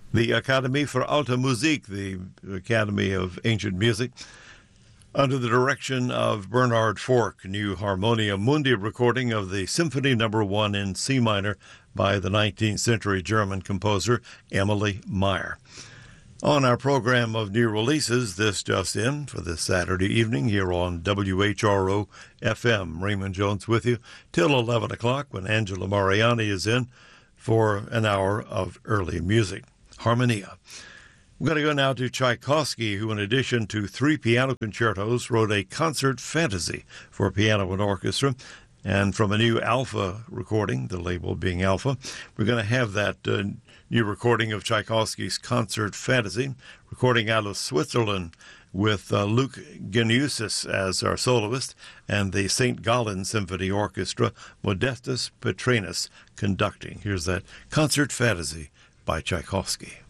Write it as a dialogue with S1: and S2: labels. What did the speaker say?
S1: The Academy for Alte Musik, the Academy of Ancient Music, under the direction of Bernhard Fork, new Harmonia Mundi recording of the Symphony No. 1 in C minor by the 19th century German composer Emily Meyer. On our program of new releases, this just in for this Saturday evening here on WHRO FM. Raymond Jones with you till 11 o'clock when Angela Mariani is in for an hour of early music. Harmonia. We're going to go now to Tchaikovsky, who in addition to 3 piano concertos wrote a concert fantasy for piano and orchestra. And from a new Alpha recording, the label being Alpha, we're going to have that new recording of Tchaikovsky's concert fantasy, recording out of Switzerland with Luke Geniusis as our soloist and the St. Gallen Symphony Orchestra, Modestus Petrinus conducting. Here's that concert fantasy by Tchaikovsky.